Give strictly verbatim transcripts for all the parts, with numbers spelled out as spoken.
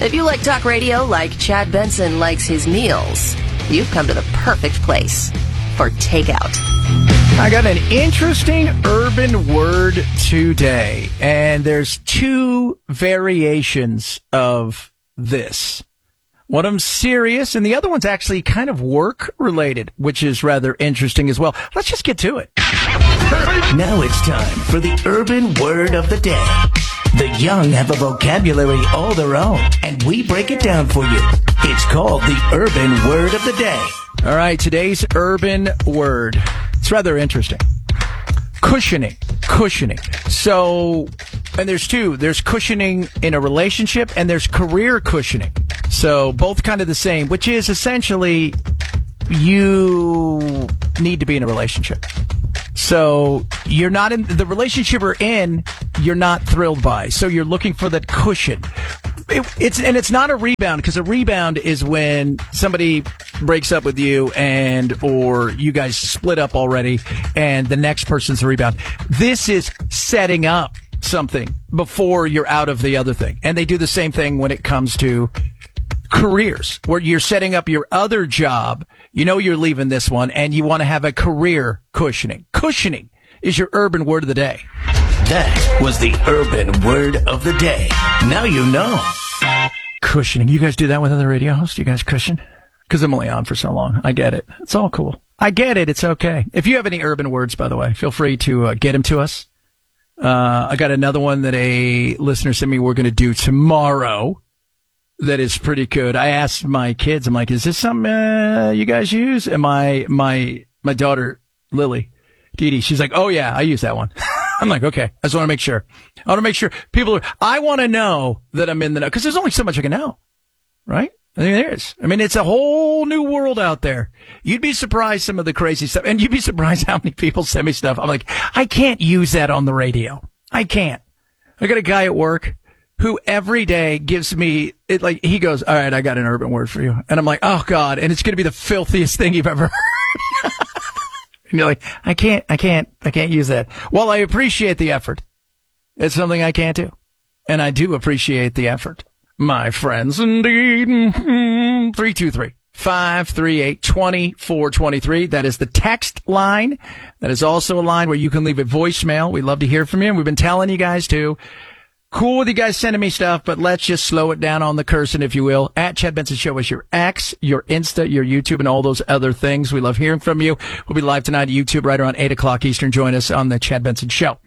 If you like talk radio like Chad Benson likes his meals, you've come to the perfect place for takeout. I got an interesting urban word today, and there's two variations of this. One of them's serious, and the other one's actually kind of work-related, which is rather interesting as well. Let's just get to it. Now it's time for the urban word of the day. The young have a vocabulary all their own, and we break it down for you. It's called the urban word of the day. All right, today's urban word. It's rather interesting. Cushioning. Cushioning. So, and there's two. There's cushioning in a relationship, and there's career cushioning. So, both kind of the same, which is essentially you need to be in a relationship. So, you're not in the relationship you're in, you're not thrilled by. So, you're looking for that cushion. It, it's and it's not a rebound, because a rebound is when somebody breaks up with you and or you guys split up already and the next person's a rebound. This is setting up something before you're out of the other thing. And they do the same thing when it comes to careers, where you're setting up your other job. You know you're leaving this one and you want to have a career cushioning. Cushioning is your urban word of the day. That was the urban word of the day. Now you know. Cushioning. You guys do that with other radio hosts? You guys cushion? Because I'm only on for so long. I get it. It's all cool. I get it. It's okay. If you have any urban words, by the way, feel free to uh, get them to us. Uh, I got another one that a listener sent me we're going to do tomorrow that is pretty good. I asked my kids, I'm like, is this something uh, you guys use? And my, my, my daughter, Lily, Dee Dee, she's like, oh, yeah, I use that one. I'm like, okay, I just want to make sure. I want to make sure people are, I want to know that I'm in the know, because there's only so much I can know, right? I mean, there is. I mean, it's a whole new world out there. You'd be surprised some of the crazy stuff, and you'd be surprised how many people send me stuff. I'm like, I can't use that on the radio. I can't. I got a guy at work who every day gives me, it like, he goes, all right, I got an urban word for you. And I'm like, oh, God, and it's going to be the filthiest thing you've ever heard. And you're like, I can't, I can't, I can't use that. Well, I appreciate the effort. It's something I can't do. And I do appreciate the effort. My friends, indeed. three two three, five three eight, two four two three. That is the text line. That is also a line where you can leave a voicemail. We love to hear from you. And we've been telling you guys to. Cool with you guys sending me stuff, but let's just slow it down on the cursing, if you will. At Chad Benson Show is your X, your Insta, your YouTube, and all those other things. We love hearing from you. We'll be live tonight at YouTube right around eight o'clock Eastern. Join us on the Chad Benson Show.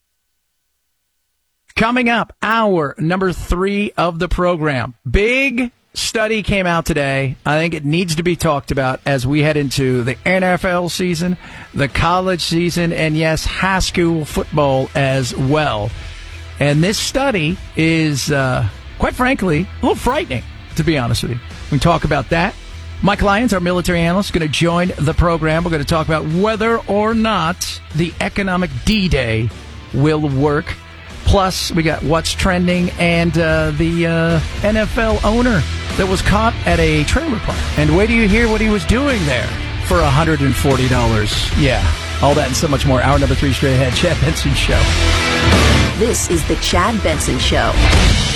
Coming up, hour number three of the program. Big study came out today. I think it needs to be talked about as we head into the N F L season, the college season, and yes, high school football as well. And this study is, uh, quite frankly, a little frightening, to be honest with you. We can talk about that. Mike Lyons, our military analyst, is going to join the program. We're going to talk about whether or not the economic D-Day will work. Plus, we got what's trending and uh, the uh, N F L owner that was caught at a trailer park. And wait till you hear what he was doing there for one hundred forty dollars. Yeah, all that and so much more. Hour number three straight ahead. Chad Benson Show. This is the Chad Benson Show.